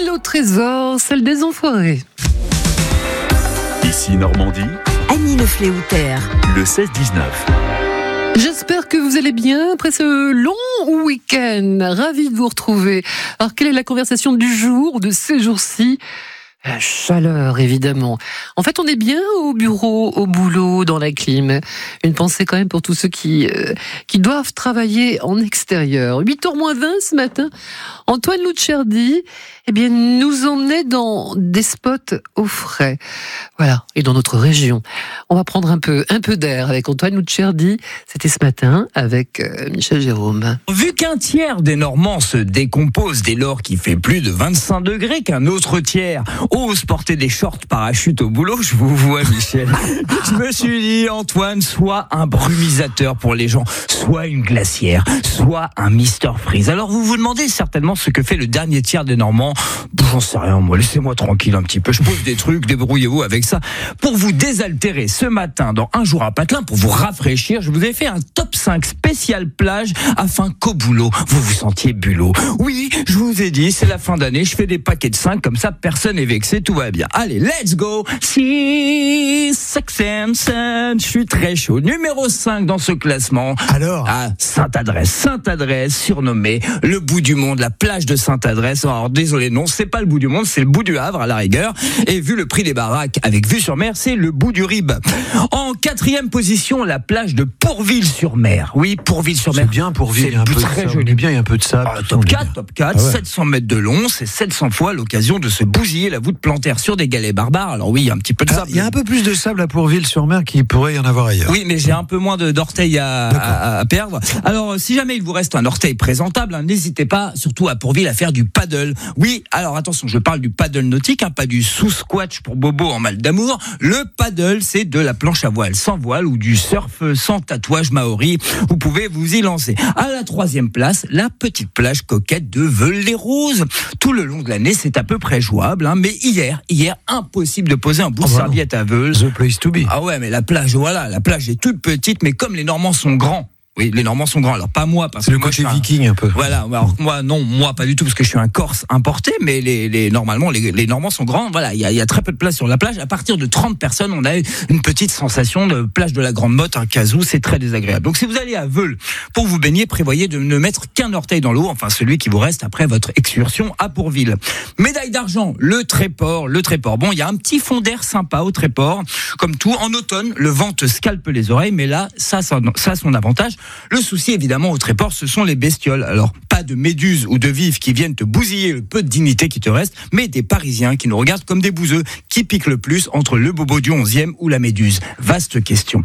L'île au trésor, celle des enfoirés. Ici Normandie, Annie Le Fléoutère. le 16-19. J'espère que vous allez bien après ce long week-end. Ravi de vous retrouver. Alors, quelle est la conversation du jour, de ces jours-ci ? La chaleur, évidemment. En fait, on est bien au bureau, au boulot, dans la clim. Une pensée quand même pour tous ceux qui doivent travailler en extérieur. 8h moins 20 ce matin, Antoine Luccherdi, nous emmenait dans des spots au frais. Voilà, et dans notre région. On va prendre un peu d'air avec Antoine Luccherdi. C'était ce matin avec Michel Jérôme. Vu qu'un tiers des Normands se décompose dès lors qu'il fait plus de 25 degrés, qu'un autre tiers ose porter des shorts parachute au boulot, je vous vois Michel, je me suis dit Antoine, soit un brumisateur pour les gens, soit une glacière, soit un Mr Freeze. Alors vous vous demandez certainement ce que fait le dernier tiers des Normands. J'en sais rien moi, laissez-moi tranquille un petit peu, je pose des trucs, débrouillez-vous avec ça. Pour vous désaltérer ce matin dans Un jour à Patelin, pour vous rafraîchir, je vous ai fait un top 5 spécial plage afin qu'au boulot vous vous sentiez bulot. Oui, je vous ai dit, c'est la fin d'année, je fais des paquets de 5, comme ça personne n'est vexé, tout va bien. Allez, let's go. 6, 7, 7, je suis très chaud. Numéro 5 dans ce classement. Alors Sainte-Adresse, surnommée le bout du monde, la plage de Sainte-Adresse. Alors désolé, non, c'est pas le bout du monde, c'est le bout du Havre à la rigueur. Et vu le prix des baraques avec vue sur mer, c'est le bout du Rib. En 4e position, la plage de Pourville-sur-Mer. Oui, Pourville-sur-Mer. C'est bien Pourville, il y a un peu de très sable. joli. On est bien, il y a un peu de sable. Top 4, Ah ouais. 700 mètres de long, c'est 700 fois l'occasion de se bousiller la voûte plantaire sur des galets barbares. Alors oui, il y a un petit peu de sable. Il y a un peu plus de sable à Pourville-sur-Mer qu'il pourrait y en avoir ailleurs. Oui, mais j'ai un peu moins d'orteils à perdre. Alors, si jamais il vous reste un orteil présentable, n'hésitez pas, surtout à Pourville, à faire du paddle. Oui, alors attention, je parle du paddle nautique, pas du sous-squatch pour bobo en mal d'amour. Le paddle, c'est de la planche à voile sans voile ou du surf sans tatouage maori. Vous pouvez vous y lancer. À la 3e place, la petite plage coquette de Veul-les-Roses. Tout le long de l'année, c'est à peu près jouable, mais hier, impossible de poser un bout de serviette à Veul. The place to be. Ah ouais, mais la plage est toute petite, mais comme les Normands sont grands. Oui, les Normands sont grands. Alors pas moi, parce C'est que le moi, côté viking un peu. Voilà. Alors moi pas du tout, parce que je suis un Corse importé. Mais normalement les Normands sont grands. Voilà, il y a très peu de place sur la plage. À partir de 30 personnes, on a une petite sensation de plage de la Grande Motte, un casou. C'est très désagréable. Donc si vous allez à Veul pour vous baigner, prévoyez de ne mettre qu'un orteil dans l'eau, enfin celui qui vous reste après votre excursion à Pourville. Médaille d'argent, le Tréport. Bon, il y a un petit fond d'air sympa au Tréport. Comme tout, en automne, le vent te scalpe les oreilles, mais là, ça a son avantage. Le souci, évidemment, au Tréport, ce sont les bestioles. Alors, pas de méduses ou de vives qui viennent te bousiller le peu de dignité qui te reste, mais des Parisiens qui nous regardent comme des bouseux, qui piquent le plus entre le bobo du 11e ou la méduse. Vaste question.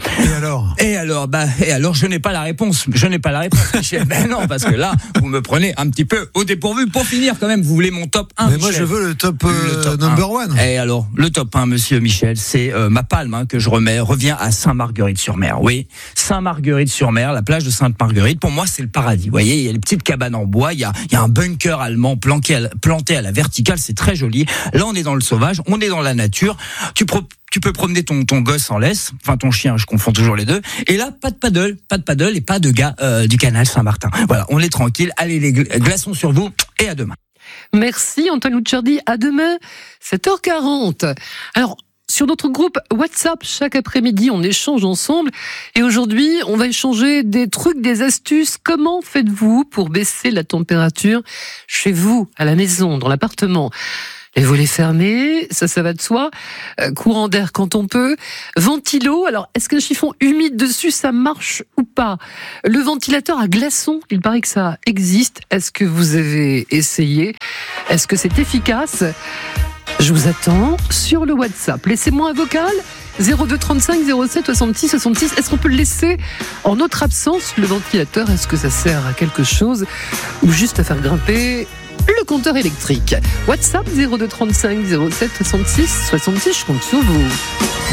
Et alors, je n'ai pas la réponse. Michel. Ben non, parce que là, vous me prenez un petit peu au dépourvu. Pour finir, quand même, vous voulez mon top 1, Mais Michel. moi, je veux le top number 1. Et alors, le top 1, monsieur Michel, c'est ma palme que je revient à Sainte-Marguerite-sur-Mer. Oui, Sainte-Marguerite-sur-Mer, la plage de Sainte-Marguerite. Pour moi, c'est le paradis. Vous voyez, il y a les petites cabanes en bois, il y a un bunker allemand planté à la verticale, c'est très joli. Là, on est dans le sauvage, on est dans la nature. Tu peux promener ton gosse en laisse, enfin ton chien, je confonds toujours les deux. Et là, pas de paddle et pas de gars du canal Saint-Martin. Voilà, on est tranquille. Allez, les glaçons sur vous et à demain. Merci Antoine Luccherdi, à demain, 7h40. Alors, sur notre groupe WhatsApp, chaque après-midi, on échange ensemble. Et aujourd'hui, on va échanger des trucs, des astuces. Comment faites-vous pour baisser la température chez vous, à la maison, dans l'appartement ? Les volets fermés, ça va de soi. Courant d'air quand on peut. Ventilo, alors est-ce qu'un chiffon humide dessus, ça marche ou pas ? Le ventilateur à glaçons, il paraît que ça existe. Est-ce que vous avez essayé ? Est-ce que c'est efficace ? Je vous attends sur le WhatsApp. Laissez-moi un vocal 02 35 07 66 66. Est-ce qu'on peut le laisser en notre absence, le ventilateur ? Est-ce que ça sert à quelque chose ou juste à faire grimper le compteur électrique ? WhatsApp 02 35 07 66 66. Je compte sur vous.